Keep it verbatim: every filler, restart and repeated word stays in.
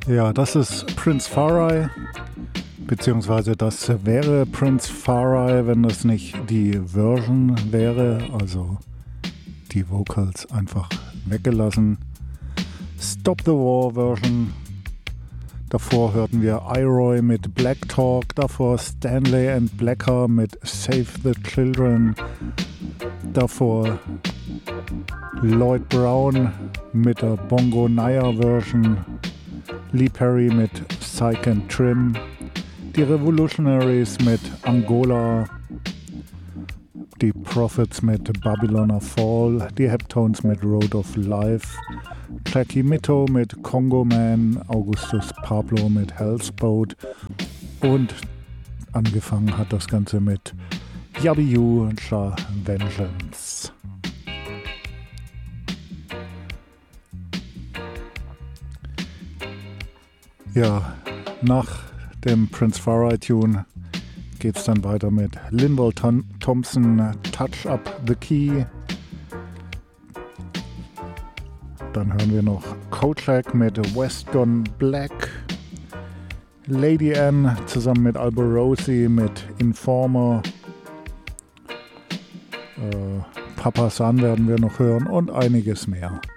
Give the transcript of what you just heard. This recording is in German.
Ja, das ist Prince Farai, beziehungsweise das wäre Prince Farai, wenn das nicht die Version wäre, also die Vocals einfach weggelassen. Stop the War Version. Davor hörten wir I-Roy mit Black Talk, davor Stanley and Blacker mit Save the Children, davor Lloyd Brown mit der Bongo Naya Version, Lee Perry mit Psych and Trim, die Revolutionaries mit Angola, die Prophets mit Babylon Fall, die Heptones mit Road of Life, Jackie Mitto mit Congo Man, Augustus Pablo mit Hell's Boat und angefangen hat das Ganze mit Yabiyu und Sha Vengeance. Ja, nach dem Prince Farai Tune geht's dann weiter mit Linval Thompson, Touch Up the Key. Dann hören wir noch Kojak mit West Gone Black, Lady Anne zusammen mit Alborosi mit Informer, äh, Papa San werden wir noch hören und einiges mehr.